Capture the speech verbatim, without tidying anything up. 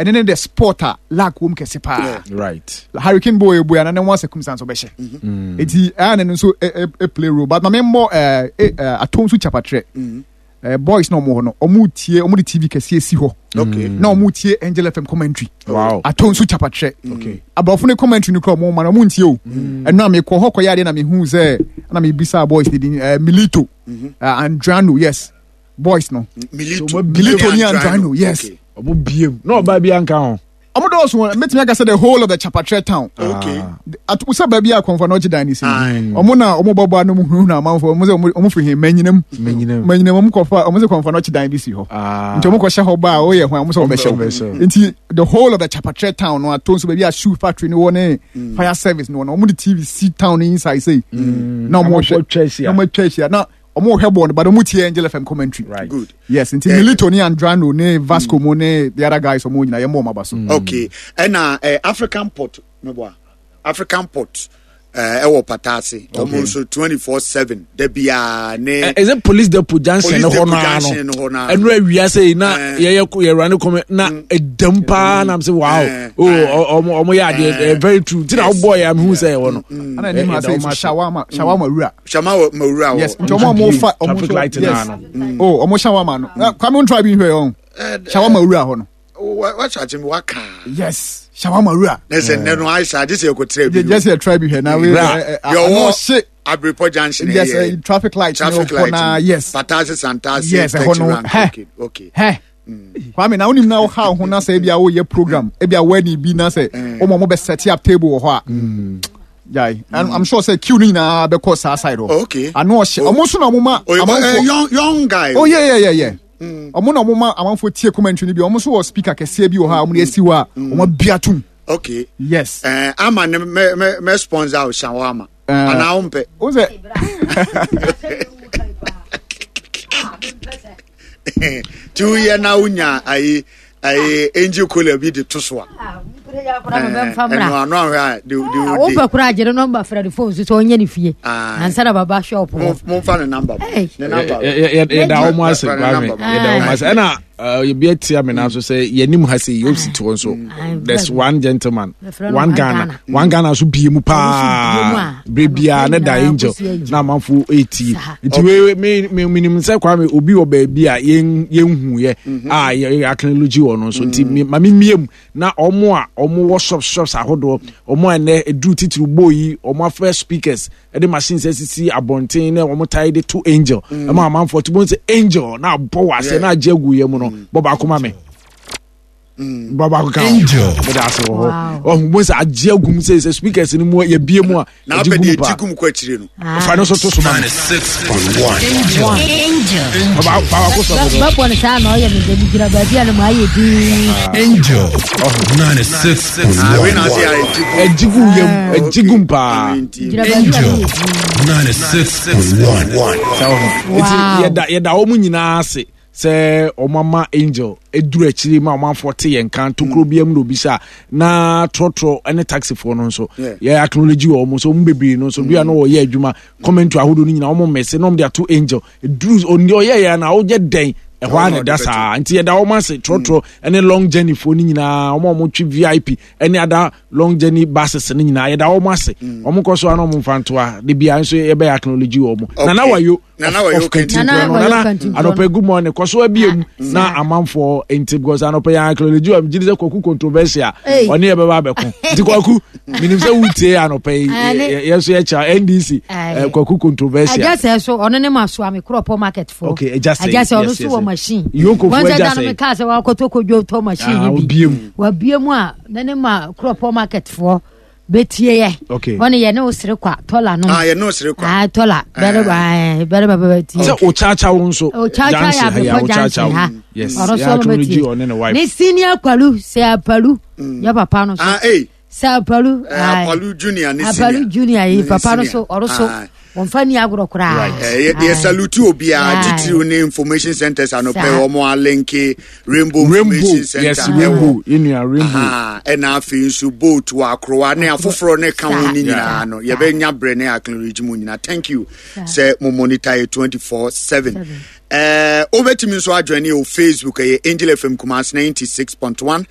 and then the sporter lack wom kese pa right Hurricane boy boy and then one circumstance obeshe eti and so a play role but my member uh atonsu chapatre Uh, boys no more no omu tie omu di T V kese si ho okay na omu tie Angel F M commentary wow atonsu chapatre okay abafo ne commentary no kro mo ma no mu ntie o eno am ko hokọ ya de na me hu say na me bisa boys di Milito Andrano yes boys no Milito Milito ni Andrano yes obo biem no ba bia nka ho omo do so metimi aka say the whole of the Chapatre town okay at usa ba bia konfa no gida ni say omo na omo bobo no mu hu na amanfo omo say omo firi he manyinam manyinam manyinam omo kofa omo say konfa no gida bi si ho nti omo ko hye ho ba o ye ho omo say omo hye nti the whole of the Chapatre town no atonso ba bia shoe factory ni won fire service no omo the T V C town inside say na omo hwe chesi omo chesi na omo hebo no but omo tie Angel F M commentary right good yes until Milito ni Andrano ne Vasco mo ne the other guys omo nyina yemo mabaso okay and uh, uh, African Port meboa African Port uh ewo patase almost twenty-four seven de bia ne is it police depot junction no ho no enu awia say na ye ye run come na edam pa na am say wow oh omo ya de very true ti na boy am who say wo no ana ni ma say shawama shawama wura shawama mawura yes omo mo fa omo light na no oh omo shawama no come on try be here on shawama wura ho no what charge me waka yes shawama wura listen no I say this you go trade just a try be here now we your shit Abripo junction yes uh, traffic light traffic light na yes patase santase yes okay okay hey kwame na unim na how ho na say bia wo ye program e bia wedding bi na say o mo be set up table ho a yeah and I'm sure say queue ni na be course side ho okay ano o so na mo ma young young guy oh yeah yeah yeah yeah omo na omo ma amanfo tie commentary ni bi omo so speaker kese bi ho ha omo esi wa omo biatum okay yes eh ama me me me sponsor o shawama ana umpe o say two year na unya ai ai Angel Cola bi de tosoa no no ha de de o pa kura jere number fra the phone so onye ni fie ansa na baba shop mo fa the number the number ya da o mo ase kwame ya da o mo ase na you be tia me na so say yenim ha say you sit won so there's one gentleman one Ghana one Ghana so bie mu pa brebia na da Angel na manfo eighty nti we me minim say kwame obi o ba bia yen yenhu ye ah ya technology won so nti ma me miem na omo a omo workshop shops ahodo omo ene edu titru boyi omo afre speakers e de machines sisi abonten na omo tie de to Angel e ma manfo to bon say Angel na bo wase na ajagu ye mu no Boba kuma me. Mm. Boba ko Angel. But that's all. Oh, mo say ajiagum say speakers ni mo ye bie mu a. Na be de jigum ko akire no. Fa no so to so man. ninety-six point one Angel. Boba boba ko so. Boba ko na sa no ye me de gira ba bia no ma ye di. Angel. ninety-six point one We na say ajigu yem ajigum pa. Angel. ninety-six point one It's ye da ye da o mu nyina ase. Say omama Angel eduru akiri ma omanfo te yen kan to kro biam no bisa na trotro ene taxi for no so yeah acknowledge o mo so mbebiri no so bia no wo ye adwuma comment ahodo no nyina o mo messe no dia to Angel eduru oni o ye ya na o je den e ho ane dasa nti ye da o ma se trotro ene long journey for ni nyina o mo mo twi V I P ene ada long journey buses ni nyina ye da o ma se o mo koso ana o mo mfanto a de bia nso ye be acknowledge o mo na na wayo Nana wa yo kantin Nana anope good morning koso abiem na amanfo enti because anope ya acknowledge am gidi se kwaku controversial oni e beba abeko nti kwaku minim se wutie anope yeso ye cha N D C kwaku controversial I just so ono ne maso am crop market for okay just I just ono so machine yoko for just say ka se wa koto kodwo to machine bi wa biem a na ne ma crop market for betie ye okay woni ye ne osire kwa tola no ah ye no osire kwa ah tola bere ba bere ba betie so o cha cha won so o cha cha ya be ko jansi ha yes ya acknowledge on ne wife ni senior kwalu se apalu ya papa no so ah eh se apalu apalu junior ni senior apalu junior yi papa no so oro so won fa ni agro kra eh ye salute obi a titiri ne information centers anope wo mo alenke rainbow information center yes rainbow in your rainbow ah and afi nso boat wa akrowa ne afoforo ne kan woni nyina no ye be nya bre ne acknowledge mu nyina thank you say mo monitor twenty-four seven eh obetimi nso adwene o Facebook ye Angel F M Kumasi ninety-six point one